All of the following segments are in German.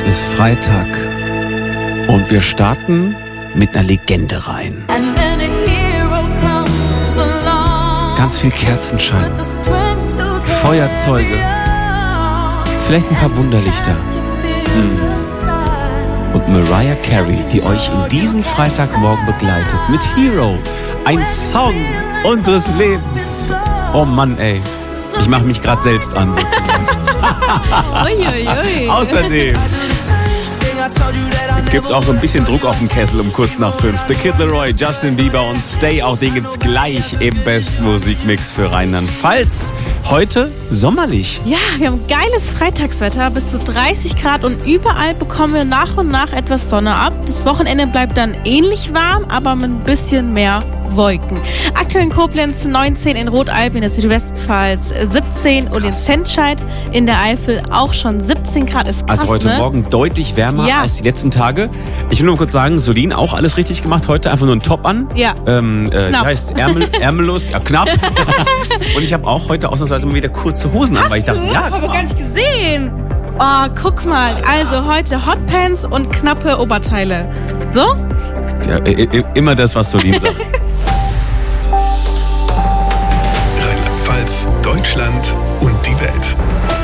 ist Freitag und wir starten mit einer Legende rein. Ganz viel Kerzenschein, Feuerzeuge, vielleicht ein paar Wunderlichter. Und Mariah Carey, die euch in diesen Freitagmorgen begleitet mit Hero, ein Song unseres Lebens. Oh Mann, ey, ich mache mich gerade selbst an. Außerdem gibt's auch so ein bisschen Druck auf den Kessel um kurz nach 5. The Kid Laroi, Justin Bieber und Stay, auch den gibt's gleich im besten Musikmix für Rheinland-Pfalz. Heute sommerlich. Ja, wir haben geiles Freitagswetter, bis zu 30 Grad und überall bekommen wir nach und nach etwas Sonne ab. Das Wochenende bleibt dann ähnlich warm, aber mit ein bisschen mehr Wolken. Aktuell in Koblenz 19, in Rotalpen in der Südwestpfalz 17 und in Zentscheid in der Eifel auch schon 17 Grad. Ist krass, also heute Morgen deutlich wärmer als die letzten Tage. Ich will nur kurz sagen, Solin auch alles richtig gemacht. Heute einfach nur ein Top an. Ja. Wie heißt ärmellos? Ja, knapp. Und ich habe auch heute ausnahmsweise mal wieder kurze Hosen an, weil ich dachte, Haben wir gar nicht gesehen. Oh, guck mal. Also heute Hotpants und knappe Oberteile. So? Ja, immer das, was Solin sagt. Rheinland-Pfalz, Deutschland und die Welt.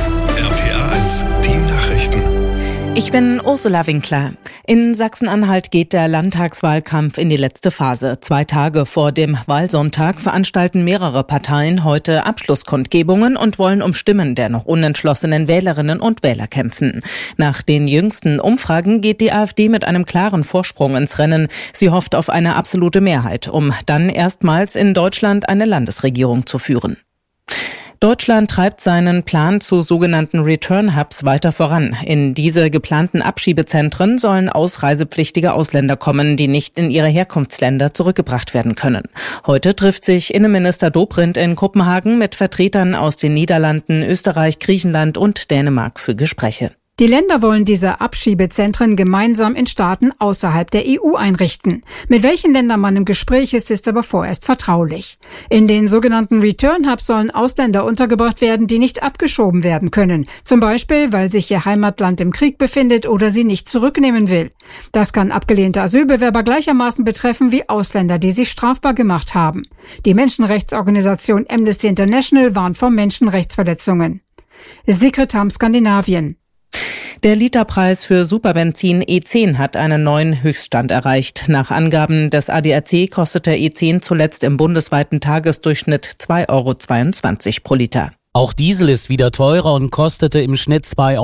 RPA 1, die Nachrichten. Ich bin Ursula Winkler. In Sachsen-Anhalt geht der Landtagswahlkampf in die letzte Phase. 2 Tage vor dem Wahlsonntag veranstalten mehrere Parteien heute Abschlusskundgebungen und wollen um Stimmen der noch unentschlossenen Wählerinnen und Wähler kämpfen. Nach den jüngsten Umfragen geht die AfD mit einem klaren Vorsprung ins Rennen. Sie hofft auf eine absolute Mehrheit, um dann erstmals in Deutschland eine Landesregierung zu führen. Deutschland treibt seinen Plan zu sogenannten Return-Hubs weiter voran. In diese geplanten Abschiebezentren sollen ausreisepflichtige Ausländer kommen, die nicht in ihre Herkunftsländer zurückgebracht werden können. Heute trifft sich Innenminister Dobrindt in Kopenhagen mit Vertretern aus den Niederlanden, Österreich, Griechenland und Dänemark für Gespräche. Die Länder wollen diese Abschiebezentren gemeinsam in Staaten außerhalb der EU einrichten. Mit welchen Ländern man im Gespräch ist aber vorerst vertraulich. In den sogenannten Return Hubs sollen Ausländer untergebracht werden, die nicht abgeschoben werden können. Zum Beispiel, weil sich ihr Heimatland im Krieg befindet oder sie nicht zurücknehmen will. Das kann abgelehnte Asylbewerber gleichermaßen betreffen wie Ausländer, die sich strafbar gemacht haben. Die Menschenrechtsorganisation Amnesty International warnt vor Menschenrechtsverletzungen. Sigrid Hamm, Skandinavien. Der Literpreis für Superbenzin E10 hat einen neuen Höchststand erreicht. Nach Angaben des ADAC kostete E10 zuletzt im bundesweiten Tagesdurchschnitt 2,22 € pro Liter. Auch Diesel ist wieder teurer und kostete im Schnitt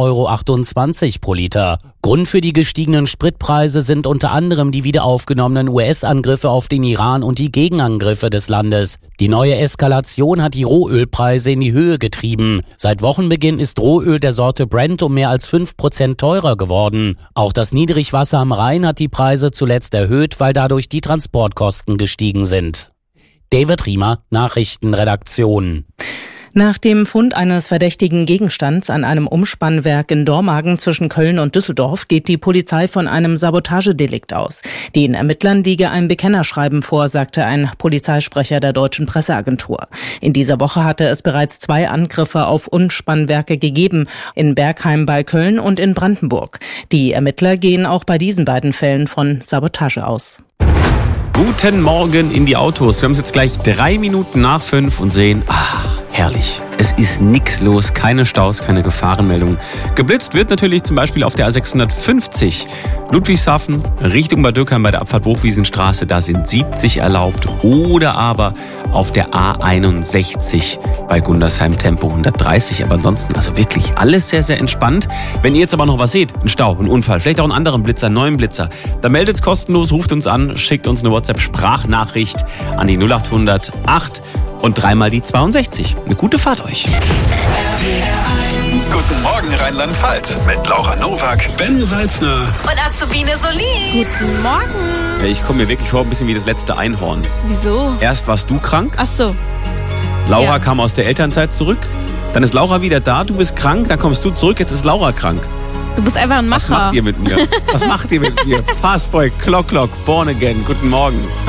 2,28 € pro Liter. Grund für die gestiegenen Spritpreise sind unter anderem die wiederaufgenommenen US-Angriffe auf den Iran und die Gegenangriffe des Landes. Die neue Eskalation hat die Rohölpreise in die Höhe getrieben. Seit Wochenbeginn ist Rohöl der Sorte Brent um mehr als 5% teurer geworden. Auch das Niedrigwasser am Rhein hat die Preise zuletzt erhöht, weil dadurch die Transportkosten gestiegen sind. David Riemer, Nachrichtenredaktion. Nach dem Fund eines verdächtigen Gegenstands an einem Umspannwerk in Dormagen zwischen Köln und Düsseldorf geht die Polizei von einem Sabotagedelikt aus. Den Ermittlern liege ein Bekennerschreiben vor, sagte ein Polizeisprecher der Deutschen Presseagentur. In dieser Woche hatte es bereits 2 Angriffe auf Umspannwerke gegeben, in Bergheim bei Köln und in Brandenburg. Die Ermittler gehen auch bei diesen beiden Fällen von Sabotage aus. Guten Morgen in die Autos. Wir haben es jetzt gleich 3 Minuten nach 5 und sehen, herrlich. Es ist nix los, keine Staus, keine Gefahrenmeldungen. Geblitzt wird natürlich zum Beispiel auf der A650 Ludwigshafen Richtung Bad Dürkheim bei der Abfahrt Hochwiesenstraße. Da sind 70 erlaubt. Oder aber auf der A61 bei Gundersheim Tempo 130. Aber ansonsten also wirklich alles sehr, sehr entspannt. Wenn ihr jetzt aber noch was seht, einen Stau, einen Unfall, vielleicht auch einen anderen Blitzer, einen neuen Blitzer, dann meldet es kostenlos, ruft uns an, schickt uns eine WhatsApp-Sprachnachricht an die 0800 8 und 3 mal die 62. Eine gute Fahrt euch. Guten Morgen Rheinland-Pfalz mit Laura Nowak, Ben Salzner Und Azubine Solin. Guten Morgen. Ja, ich komme mir wirklich vor ein bisschen wie das letzte Einhorn. Wieso? Erst warst du krank, Ach so. Laura kam aus der Elternzeit zurück, dann ist Laura wieder da, du bist krank, dann kommst du zurück, jetzt ist Laura krank. Du bist einfach ein Macher. Was macht ihr mit mir? Was macht ihr mit mir? Fastboy, Clock, Born Again, guten Morgen.